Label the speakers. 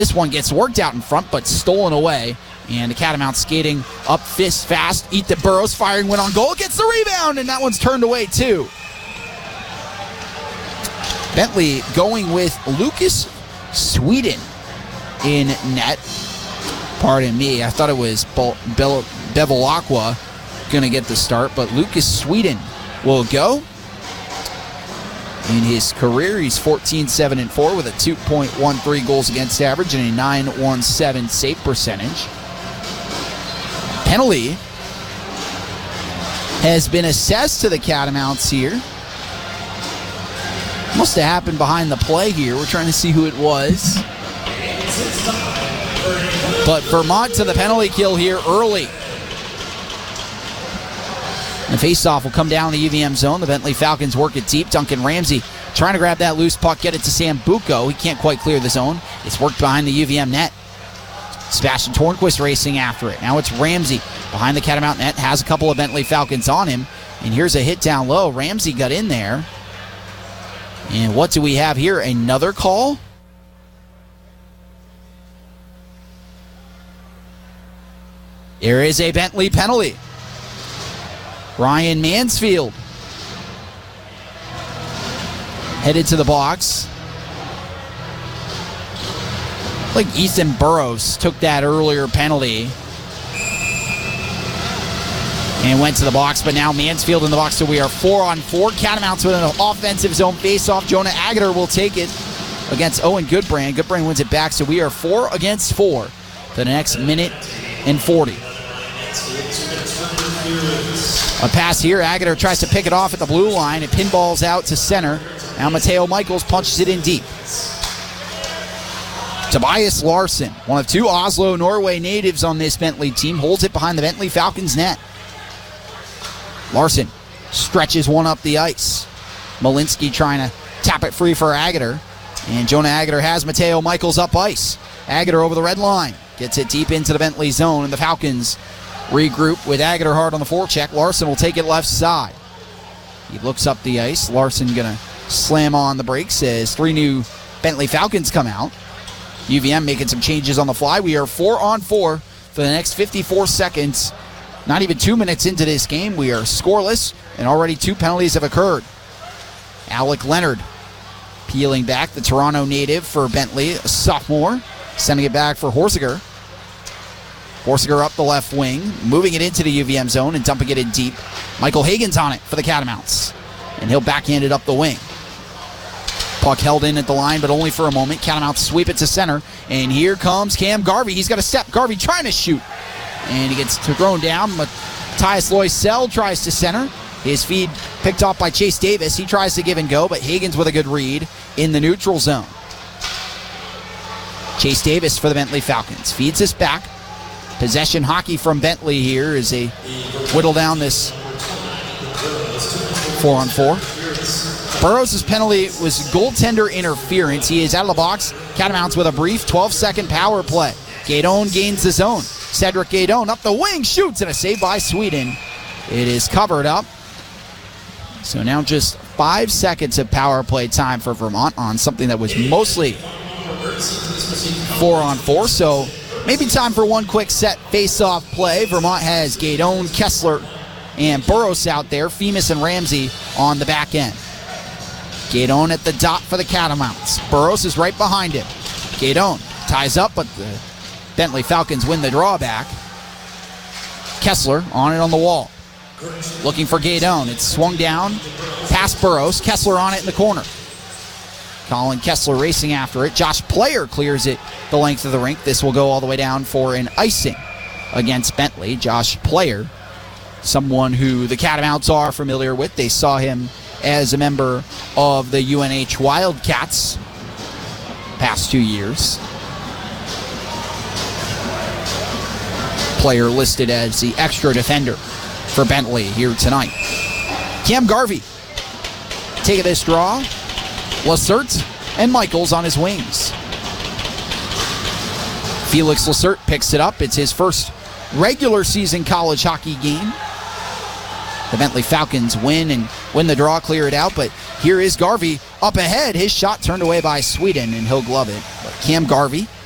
Speaker 1: This one gets worked out in front, but stolen away. And the Catamounts skating up fist fast. Ethan Burrows firing one on goal. Gets the rebound, and that one's turned away too. Bentley going with Lucas Sweden in net. Pardon me, I thought it was Bevilacqua going to get the start, but Lucas Sweden will go. In his career, he's 14-7-4 with a 2.13 goals against average and a 917 save percentage. Penalty has been assessed to the Catamounts here. Must have happened behind the play here. We're trying to see who it was. But Vermont to the penalty kill here early. The faceoff will come down the UVM zone. The Bentley Falcons work it deep. Duncan Ramsey trying to grab that loose puck, get it to Sam Bucco. He can't quite clear the zone. It's worked behind the UVM net. Sebastian Tornquist racing after it. Now it's Ramsey behind the Catamount net. Has a couple of Bentley Falcons on him. And here's a hit down low. Ramsey got in there. And what do we have here? Another call? There is a Bentley penalty. Ryan Mansfield headed to the box. Like Ethan Burrows took that earlier penalty and went to the box, but now Mansfield in the box, so we are 4-on-4. Catamounts with an offensive zone face-off. Jonah Agater will take it against Owen Goodbrand. Goodbrand wins it back, so we are 4 against 4 for the next minute and 40. A pass here. Agater tries to pick it off at the blue line. It pinballs out to center. Now Mateo Michaels punches it in deep. Tobias Larson, one of two Oslo, Norway natives on this Bentley team, holds it behind the Bentley Falcons net. Larson stretches one up the ice. Malinsky trying to tap it free for Agater. And Jonah Agater has Mateo Michaels up ice. Agater over the red line. Gets it deep into the Bentley zone, and the Falcons regroup with Agater hard on the forecheck. Larson will take it left side. He looks up the ice. Larson going to slam on the brakes as three new Bentley Falcons come out. UVM making some changes on the fly. We are 4-on-4 for the next 54 seconds. Not even 2 minutes into this game. We are scoreless, and already 2 penalties have occurred. Alec Leonard peeling back, the Toronto native for Bentley, a sophomore, sending it back for Horsiger. Horsiger up the left wing, moving it into the UVM zone and dumping it in deep. Michael Hagan's on it for the Catamounts, and he'll backhand it up the wing. Puck held in at the line, but only for a moment. Catamounts sweep it to center, and here comes Cam Garvey. He's got a step. Garvey trying to shoot, and he gets thrown down. Matthias Loisel tries to center. His feed picked off by Chase Davis. He tries to give and go, but Hagan's with a good read in the neutral zone. Chase Davis for the Bentley Falcons feeds this back. Possession hockey from Bentley here as they whittle down this 4-on-4. Burrows' penalty was goaltender interference. He is out of the box. Catamounts with a brief 12-second power play. Gaydon gains the zone. Cedric Gaydon up the wing, shoots, and a save by Sweden. It is covered up. So now just 5 seconds of power play time for Vermont on something that was mostly 4-on-4. So maybe time for one quick set face-off play. Vermont has Gaydon, Kessler, and Burrows out there. Femus and Ramsey on the back end. Gaydon at the dot for the Catamounts. Burrows is right behind him. Gaydon ties up, but the Bentley Falcons win the drawback. Kessler on it on the wall. Looking for Gaydon. It's swung down past Burrows. Kessler on it in the corner. Colin Kessler racing after it. Josh Player clears it the length of the rink. This will go all the way down for an icing against Bentley. Josh Player, someone who the Catamounts are familiar with. They saw him as a member of the UNH Wildcats past 2 years. Player listed as the extra defender for Bentley here tonight. Cam Garvey taking this draw. Lacerte and Michaels on his wings. Felix Lacerte picks it up. It's his first regular season college hockey game. The Bentley Falcons win the draw, clear it out, but here is Garvey up ahead. His shot turned away by Sweden, and he'll glove it. But Cam Garvey